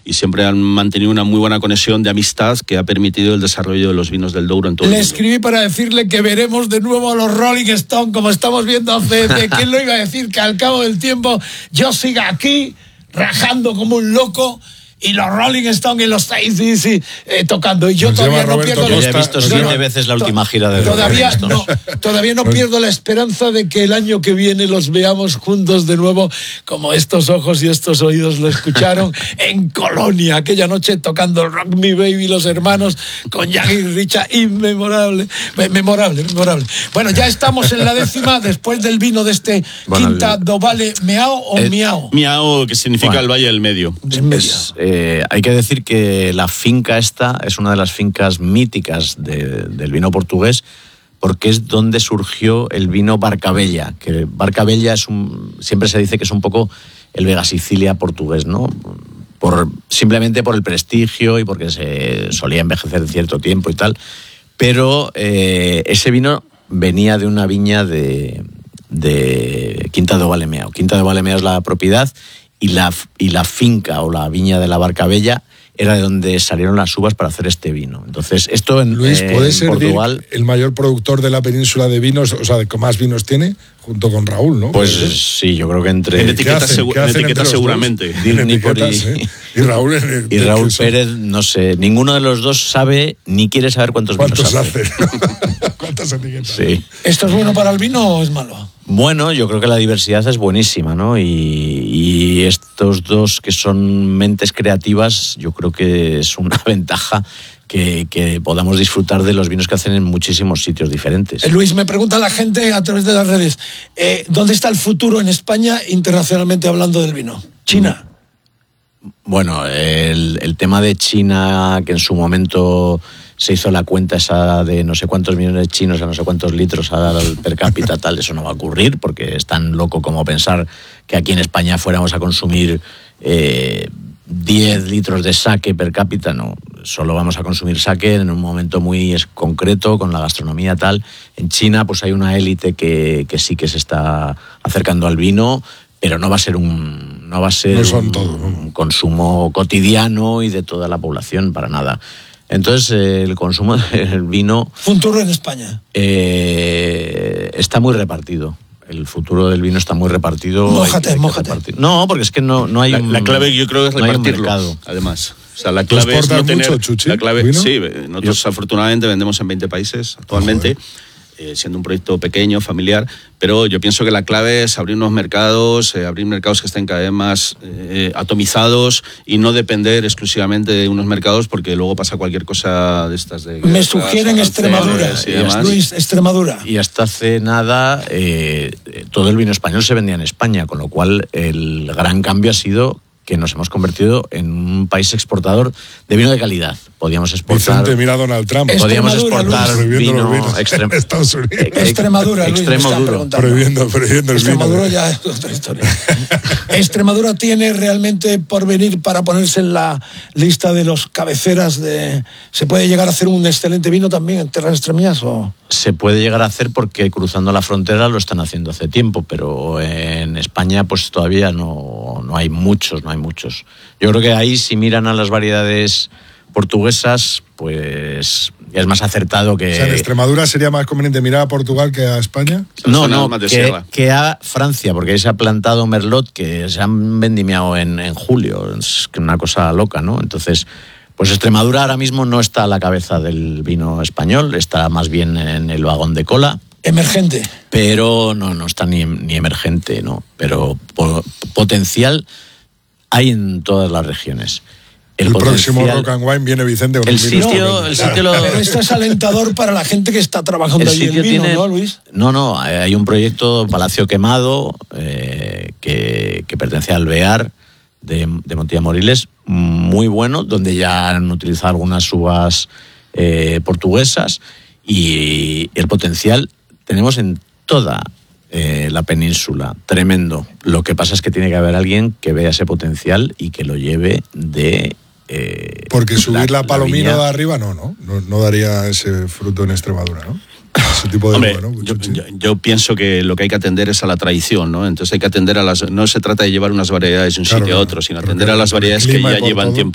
y siempre han mantenido una muy buena conexión de amistad que ha permitido el desarrollo de los vinos del Douro en todo el mundo. Le escribí para decirle que veremos de nuevo a los Rolling Stones, como estamos viendo hace... ¿Quién lo iba a decir? Que al cabo del tiempo yo siga aquí, rajando como un loco, y los Rolling Stones y los AC/DC tocando. Y yo Nos todavía lleva no pierdo... Yo ya he visto 7 veces la última gira de Todavía no pierdo la esperanza de que el año que viene los veamos juntos de nuevo, como estos ojos y estos oídos lo escucharon en Colonia, aquella noche tocando Rock Me Baby, los hermanos, con Jagger y Richard, memorable. Bueno, ya estamos en la 10ª, después del vino de este Quinta do Vale Meao o Miao. Miao, que significa el Valle del Medio. Hay que decir que la finca esta es una de las fincas míticas del vino portugués, porque es donde surgió el vino Barcabella, que Barcabella siempre se dice que es un poco el Vega Sicilia portugués, ¿no? Simplemente por el prestigio y porque se solía envejecer en cierto tiempo y tal, pero ese vino venía de una viña de Quinta do Vale Meao. Quinta do Vale Meao es la propiedad, y la finca o la viña de la Barcabella era de donde salieron las uvas para hacer este vino. Entonces, esto Luis, ¿puede ser Portugal, el mayor productor de la península de vinos, o sea, de que más vinos tiene, junto con Raúl, ¿no? Pues sí, yo creo que entre... En etiqueta seguramente. Y Raúl... Y Raúl Pérez, no sé, ninguno de los dos sabe ni quiere saber cuántos vinos hace. ¿Cuántas etiquetas? Sí. ¿Esto es bueno para el vino o es malo? Bueno, yo creo que la diversidad es buenísima, ¿no? Y estos dos que son mentes creativas, yo creo que es una ventaja que podamos disfrutar de los vinos que hacen en muchísimos sitios diferentes. Luis, me pregunta la gente a través de las redes, ¿dónde está el futuro en España internacionalmente hablando del vino? ¿China? Bueno, el tema de China, que en su momento se hizo la cuenta esa de no sé cuántos millones de chinos a no sé cuántos litros al per cápita, tal, eso no va a ocurrir, porque es tan loco como pensar que aquí en España fuéramos a consumir 10 litros de sake per cápita. No, solo vamos a consumir sake en un momento muy concreto, con la gastronomía tal. En China pues hay una élite que sí que se está acercando al vino, pero no va a ser un consumo cotidiano y de toda la población, para nada. Entonces, el consumo del vino... ¿Futuro en España? Está muy repartido. El futuro del vino está muy repartido. Mójate. No, porque es que no hay la clave, yo creo, es repartirlo, además. O sea, la clave es no tener... mucho, Chuchi, la clave, ¿vino? sí, nosotros afortunadamente vendemos en 20 países actualmente. Siendo un proyecto pequeño, familiar, pero yo pienso que la clave es abrir unos mercados, abrir mercados que estén cada vez más atomizados y no depender exclusivamente de unos mercados, porque luego pasa cualquier cosa de estas. Me sugieren Extremadura, Luis, Extremadura. Y hasta hace nada todo el vino español se vendía en España, con lo cual el gran cambio ha sido que nos hemos convertido en un país exportador de vino de calidad. Podíamos exportar... Vicente, mira a Donald Trump. Podíamos exportar vino... Estados Unidos. Extremadura, Luis, prohibiendo el Extremadura vino. ya es otra historia. Extremadura tiene realmente por venir para ponerse en la lista de los cabeceras de... ¿Se puede llegar a hacer un excelente vino también en tierras extremeñas o...? Se puede llegar a hacer porque cruzando la frontera lo están haciendo hace tiempo, pero en España pues todavía no hay muchos. Yo creo que ahí, si miran a las variedades portuguesas, pues ya es más acertado que... O sea, en Extremadura sería más conveniente mirar a Portugal que a España. No, que a Francia, porque ahí se ha plantado Merlot, que se han vendimiado en julio. Es una cosa loca, ¿no? Entonces, pues Extremadura ahora mismo no está a la cabeza del vino español, está más bien en el vagón de cola. Emergente. Pero no está ni emergente, ¿no? Pero potencial hay en todas las regiones. El próximo Rock and Wine viene Vicente con el sitio Pero esto es alentador para la gente que está trabajando allí el vino, ¿no, Luis? No, hay un proyecto Palacio Quemado que pertenece al Alvear de Montilla Moriles, muy bueno, donde ya han utilizado algunas uvas portuguesas, y el potencial tenemos en toda la península, tremendo. Lo que pasa es que tiene que haber alguien que vea ese potencial y que lo lleve de... porque subir la Palomino de arriba no daría ese fruto en Extremadura, ¿no? Ese tipo de... Hombre, yo pienso que lo que hay que atender es a la tradición, ¿no? Entonces hay que atender a las... No se trata de llevar unas variedades de un sitio a otro, sino atender a las variedades que ya llevan tiempo